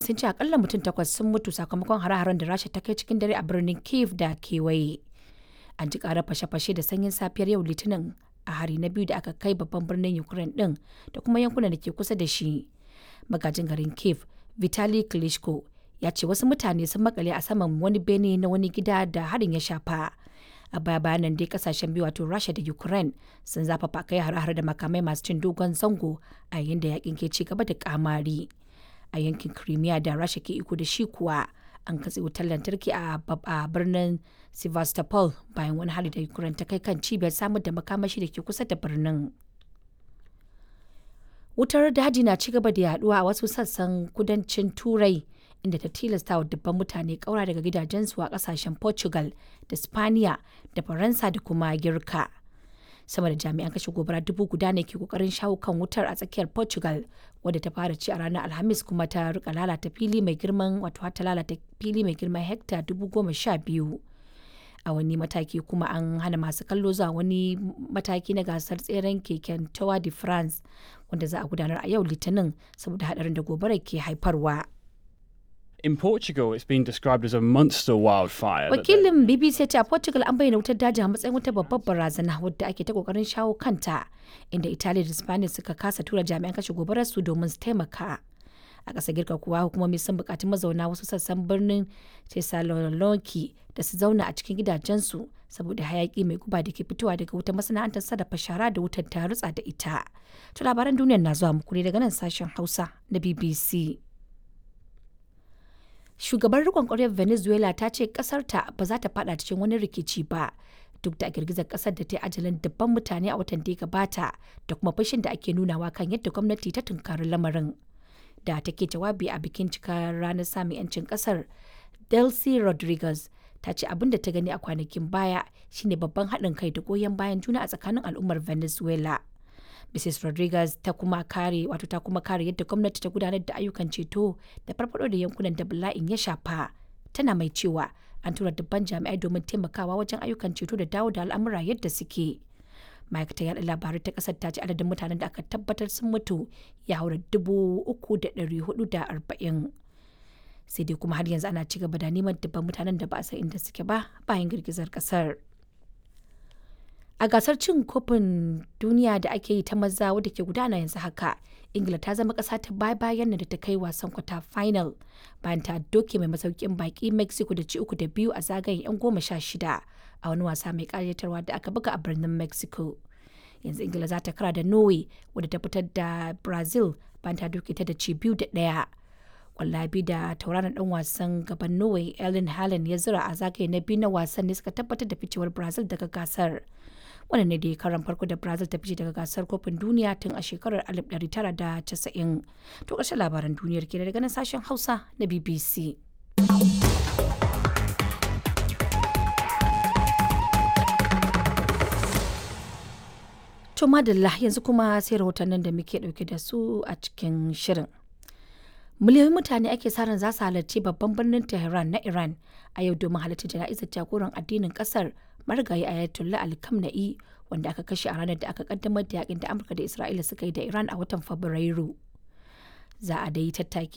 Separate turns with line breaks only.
sun ce akalla mutum 8 sun mutu sakamakon hare-haren da Rasha ta kai cikin dare a birnin Kyiv da kewaye. An ji ƙarar fashe-fashe da sanyin safiyar yau Litinin a hari na biyu da aka kai babban birnin Ukraine din da kuma yankunan da ke kusa da shi. Magajin garin Kyiv, Vitali Klitschko, ya ce wasu mutane sun makale a saman wani bene na wani gida da harin ya shafa. A baya bayanan dai kasashen biyu wato Rasha da Ukraine sun zafafa kai hare-hare da makamai masu cin dogon zango a yayin da yakin ke ci gaba da kamari. A yankin Crimea da Rasha ke iko da shi kuwa an katse wutar lantarki a birnin Sevastopol bayan wani hari da Ukraine ta kai kan cibiyar samar da makamashi da ke kusa da birnin. Wutar daji na ci gaba da yaduwa a wasu sassan kudancin Turai inda ta tilasta wa dubban mutane kaura daga gidajensu a kasashen Portugal da Spaniya da Faransa da kuma Girka. Sama da jami'an kashe gobara 1000 ne ke kokarin shawo kan wutar a tsakiyar Portugal wadda ta fara ci a ranar Alhamis kuma ta rika lalata fili mai girman hekta 12,000. A wani mataki kuma an hana masu kallo zuwa wani mataki na gasar tseren keken Tour de France wanda za a gudanar a yau Litinin saboda hadarin da gobarar ke haifarwa.
In Portugal, it's been described as a monster wildfire.
Wakilin BBC ya ce a Portugal an bayyana wutar daji a matsayin wata babbar barazana wadda ake ta kokarin shawo kanta, inda Italiya da Spaniya suka kasa tura jami'an kashe gobarar su domin su taimaka. A ƙasar Girka kuwa hukumomi sun buƙaci mazauna wasu sassan birnin Thessaloniki da su zauna a cikin gidajensu saboda hayaƙi mai guba da ke fitowa daga wutar masana'antar sarrafa shara da wutar ta rutsa da ita. To labaran duniyar na zuwa muku ne daga nan sashen Hausa na BBC. Shugabar riƙon ƙwaryar Venezuela ta ce ƙasarta ba za ta fada cikin wani rikici ba duk da girgizar ƙasar da ta yi ajalin dubban mutane a watan da ya gabata da kuma fashin da ake nunawa kan yadda gwamnati ta tunkari lamarin. Da take jawabi a bikin cikar ranar samun 'yancin ƙasar, Delcy Rodriguez ta ce abin da ta gani a kwanakin baya shine babban haɗin kai da goyon bayan juna a tsakanin al'ummar Venezuela. Mrs. Rodriguez ta kuma kare yadda gwamnati ta gudanar da ayyukan ceto da farfado da yankunan da bala'in ya shafa. Tana mai cewa an tura dubban jami'ai domin taimakawa wajen ayyukan ceto da dawo da al'amura yadda suke. Ma'aikatar yaɗa labarai ta ƙasar ta ce adadin mutanen da aka tabbatar sun mutu ya haura 3,440. Sai dai kuma har yanzu ana ci gaba da neman dubban mutanen da ba a san inda suke ba bayan girgizar ƙasar. A gasar cin kofin duniya da ake yi ta maza wadda ke gudana yanzu haka, Ingila ta zama ƙasa ta bayan da ta kai wasan kwata final bayan ta doke mai masaukin baki Mexico da ci 3-2 a zagayen 'yan 16 a wani wasa mai ƙayatarwa da aka buga a birnin Mexico. Yanzu Ingila za ta kara da Norway wadda ta fitar da Brazil bayan ta doke ta da ci 2-1. Kwallabi da tauraron dan wasan gaban Norway Erling Haaland ya zura a zagaye na biyu na wasan ne suka tabbatar da ficewar Brazil daga gasar. Wannan ne da karan farko da Brazil ta fice daga gasar kofin duniya tun a shekarar 1990. To ƙarshen labaran duniyar ke daga nan sashen Hausa na BBC. To madalla yanzu kuma sai rahotannin da muke ɗauke da su a cikin shirin. Miliyoyin mutane ake sa ran za su halarci babban birnin Tehran na Iran a yau domin halarci jana'izar jagoran addinin kasar marigayi Ayatollah Ali Khamenei wanda aka kashe a ranar da aka kaddamar da yakin da Amurka da Isra'ila suka yi da Iran a watan Fabrairu. Za a dai tattaki